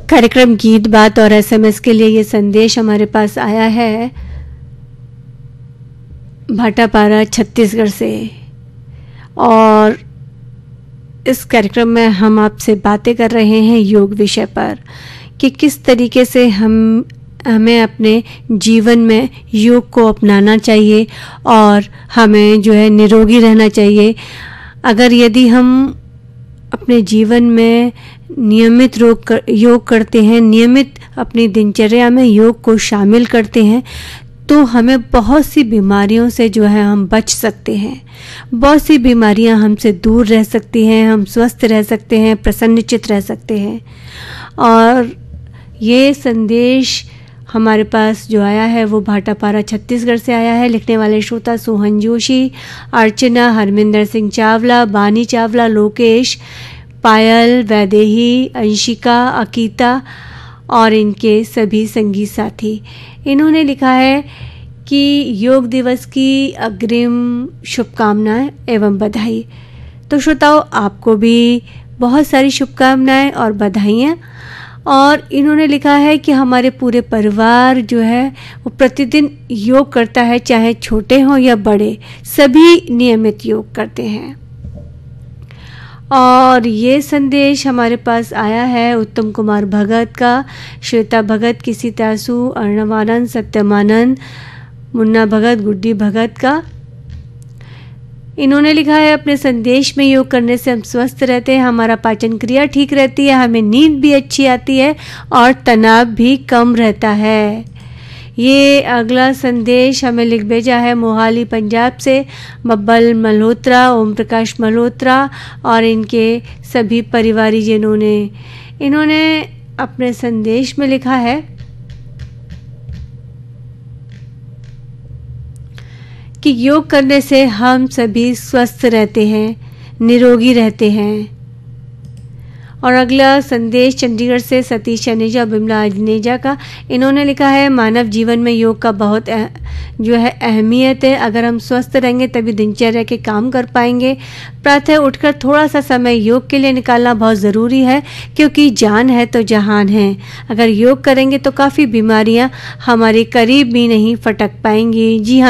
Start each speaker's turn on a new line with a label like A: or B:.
A: कार्यक्रम गीत बात और एसएमएस के लिए ये संदेश हमारे पास आया है भाटापारा छत्तीसगढ़ से। और इस कार्यक्रम में हम आपसे बातें कर रहे हैं योग विषय पर कि किस तरीके से हमें अपने जीवन में योग को अपनाना चाहिए और हमें जो है निरोगी रहना चाहिए। अगर यदि हम अपने जीवन में नियमित योग करते हैं, नियमित अपनी दिनचर्या में योग को शामिल करते हैं, तो हमें बहुत सी बीमारियों से जो है हम बच सकते हैं। बहुत सी बीमारियां हमसे दूर रह सकती हैं, हम स्वस्थ रह सकते हैं, प्रसन्नचित्त रह सकते हैं। और ये संदेश हमारे पास जो आया है वो भाटापारा छत्तीसगढ़ से आया है। लिखने वाले श्रोता सोहन जोशी, अर्चना, हरमिंदर सिंह चावला, बानी चावला, लोकेश, पायल, वैदेही, अंशिका, अकीता और इनके सभी संगी साथी। इन्होंने लिखा है कि योग दिवस की अग्रिम शुभकामनाएं एवं बधाई। तो श्रोताओं, आपको भी बहुत सारी शुभकामनाएं और बधाइयाँ। और इन्होंने लिखा है कि हमारे पूरे परिवार जो है वो प्रतिदिन योग करता है, चाहे छोटे हों या बड़े, सभी नियमित योग करते हैं। और ये संदेश हमारे पास आया है उत्तम कुमार भगत का, श्वेता भगत, किसी तासु, अर्णवानंद, सत्यमानंद, मुन्ना भगत, गुड्डी भगत का। इन्होंने लिखा है अपने संदेश में योग करने से हम स्वस्थ रहते हैं, हमारा पाचन क्रिया ठीक रहती है, हमें नींद भी अच्छी आती है और तनाव भी कम रहता है। ये अगला संदेश हमें लिख भेजा है मोहाली पंजाब से बब्बल मल्होत्रा, ओम प्रकाश मल्होत्रा और इनके सभी परिवारीजनों ने। इन्होंने अपने संदेश में लिखा है कि योग करने से हम सभी स्वस्थ रहते हैं, निरोगी रहते हैं। और अगला संदेश चंडीगढ़ से सतीश चनेजा, बिमला अजनेजा का। इन्होंने लिखा है मानव जीवन में योग का बहुत जो है अहमियत है। अगर हम स्वस्थ रहेंगे तभी दिनचर्या के काम कर पाएंगे। प्रातः उठकर थोड़ा सा समय योग के लिए निकालना बहुत ज़रूरी है, क्योंकि जान है तो जहान है। अगर योग करेंगे तो काफ़ी बीमारियां हमारे करीब भी नहीं फटक पाएंगी। जी हाँ